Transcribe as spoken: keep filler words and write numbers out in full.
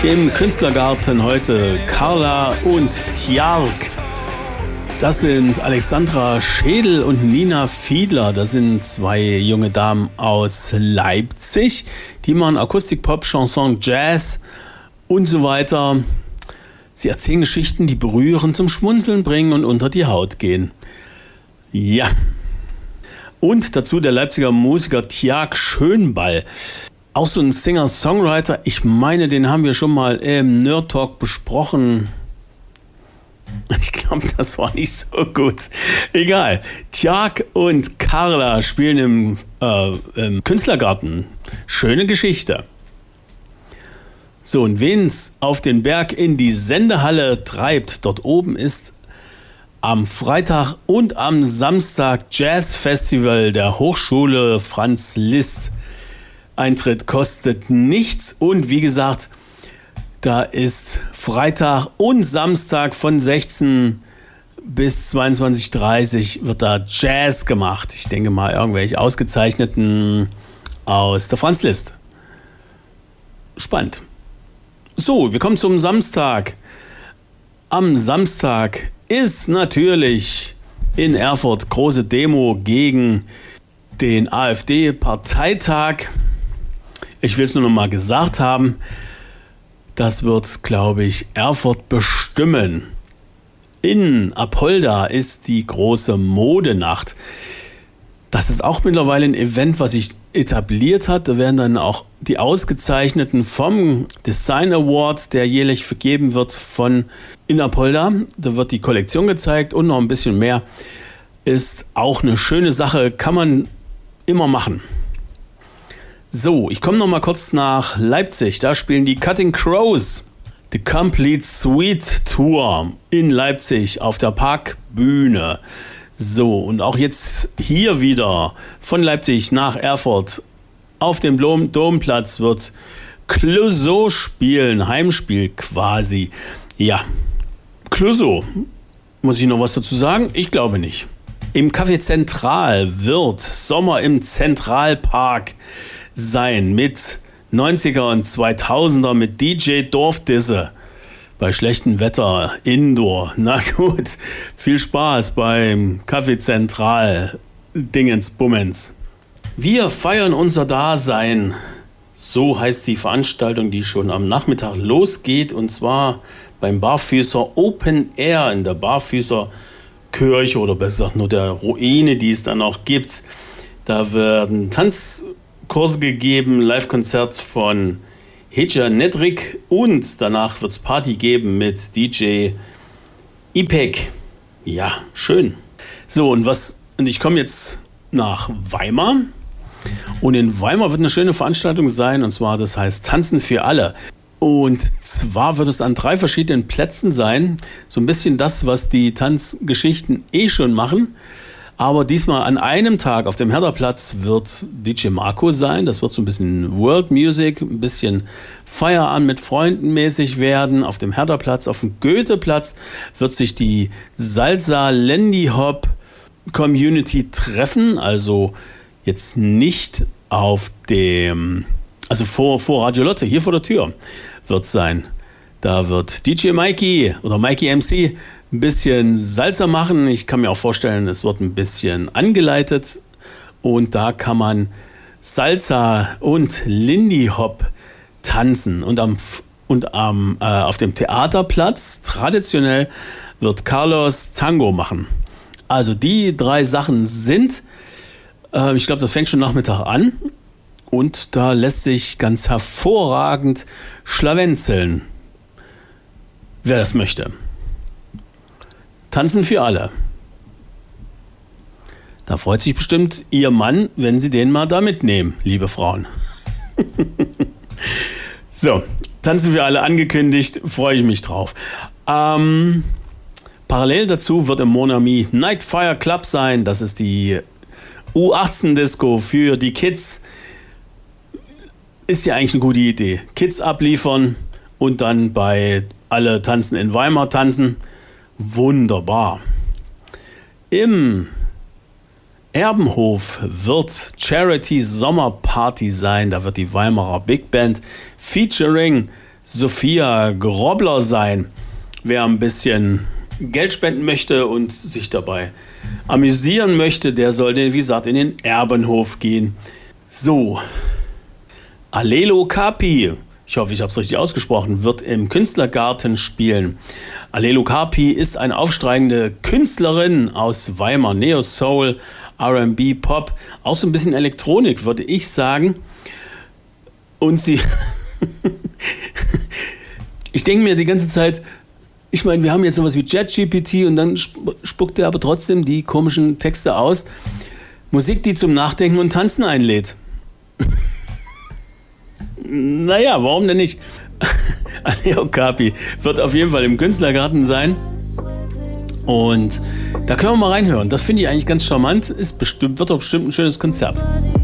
Im Künstlergarten heute Carla und Tjark. Das sind Alexandra Schädel und Nina Fiedler. Das sind zwei junge Damen aus Leipzig, die machen Akustikpop, Chanson, Jazz und so weiter. Sie erzählen Geschichten, die berühren, zum Schmunzeln bringen und unter die Haut gehen. Ja. Und dazu der Leipziger Musiker Tjark Schönball. Auch so ein Singer-Songwriter, ich meine, den haben wir schon mal im Nerd Talk besprochen. Ich glaube, das war nicht so gut. Egal. Tjark und Carla spielen im, äh, im Künstlergarten. Schöne Geschichte. So, und wen es auf den Berg in die Sendehalle treibt, dort oben ist am Freitag und am Samstag Jazz-Festival der Hochschule Franz Liszt. Eintritt kostet nichts und wie gesagt, da ist Freitag und Samstag von sechzehn bis zweiundzwanzig Uhr dreißig wird da Jazz gemacht. Ich denke mal irgendwelche Ausgezeichneten aus der Franz Liszt. Spannend. So, wir kommen zum Samstag. Am Samstag ist natürlich in Erfurt große Demo gegen den AfD-Parteitag. Ich will es nur noch mal gesagt haben, das wird, glaube ich, Erfurt bestimmen. In Apolda ist die große Modenacht. Das ist auch mittlerweile ein Event, was sich etabliert hat. Da werden dann auch die Ausgezeichneten vom Design Award, der jährlich vergeben wird, von in Apolda. Da wird die Kollektion gezeigt und noch ein bisschen mehr. Ist auch eine schöne Sache, kann man immer machen. So, ich komme noch mal kurz nach Leipzig. Da spielen die Cutting Crows The Complete Suite Tour in Leipzig auf der Parkbühne. So, und auch jetzt hier wieder von Leipzig nach Erfurt auf dem Dom- Domplatz wird Clouseau spielen, Heimspiel quasi. Ja, Clouseau. Muss ich noch was dazu sagen? Ich glaube nicht. Im Café Zentral wird Sommer im Zentralpark sein mit neunziger und zweitausender mit D J Dorfdisse. Bei schlechtem Wetter, Indoor. Na gut, viel Spaß beim Café Zentral Dingensbummens. Wir feiern unser Dasein. So heißt die Veranstaltung, die schon am Nachmittag losgeht. Und zwar beim Barfüßer Open Air in der Barfüßer Kirche oder besser gesagt nur der Ruine, die es dann noch gibt. Da werden Tanzkurse gegeben, Live-Konzert von Heja Nedrick und danach wird es Party geben mit D J Ipek. Ja, schön. So, und was, und ich komme jetzt nach Weimar. Und in Weimar wird eine schöne Veranstaltung sein, und zwar, das heißt Tanzen für alle. Und zwar wird es an drei verschiedenen Plätzen sein. So ein bisschen das, was die Tanzgeschichten eh schon machen. Aber diesmal an einem Tag auf dem Herderplatz wird D J Marco sein. Das wird so ein bisschen World Music, ein bisschen Feierabend mit Freunden mäßig werden. Auf dem Herderplatz, auf dem Goetheplatz wird sich die Salsa Lindy Hop Community treffen. Also jetzt nicht auf dem, also vor, vor Radio Lotte, hier vor der Tür wird es sein. Da wird D J Mikey oder Mikey M C ein bisschen Salsa machen. Ich kann mir auch vorstellen, es wird ein bisschen angeleitet. Und da kann man Salsa und Lindy Hop tanzen. Und, am, und am, äh, auf dem Theaterplatz traditionell wird Carlos Tango machen. Also die drei Sachen sind, äh, ich glaube, das fängt schon Nachmittag an. Und da lässt sich ganz hervorragend schlawenzeln, wer das möchte. Tanzen für alle. Da freut sich bestimmt Ihr Mann, wenn Sie den mal da mitnehmen, liebe Frauen. So, Tanzen für alle angekündigt, freue ich mich drauf. Ähm, parallel dazu wird im Mon Ami Nightfire Club sein. Das ist die U achtzehn Disco für die Kids. Ist ja eigentlich eine gute Idee. Kids abliefern und dann bei Alle tanzen in Weimar tanzen. Wunderbar. Im Erbenhof wird Charity Sommerparty sein. Da wird die Weimarer Big Band featuring Sophia Grobler sein. Wer ein bisschen Geld spenden möchte und sich dabei amüsieren möchte, der sollte, wie gesagt, in den Erbenhof gehen. So, Alelo Carpi, ich hoffe, ich habe es richtig ausgesprochen, wird im Künstlergarten spielen. Alelo Carpi ist eine aufstreibende Künstlerin aus Weimar, Neo Soul, R and B, Pop, auch so ein bisschen Elektronik, würde ich sagen. Und sie, ich denke mir die ganze Zeit, ich meine, wir haben jetzt sowas wie ChatGPT und dann spuckt er aber trotzdem die komischen Texte aus. Musik, die zum Nachdenken und Tanzen einlädt. Naja, warum denn nicht? Alelo Carpi wird auf jeden Fall im Künstlergarten sein. Und da können wir mal reinhören. Das finde ich eigentlich ganz charmant. Ist bestimmt, wird doch bestimmt ein schönes Konzert.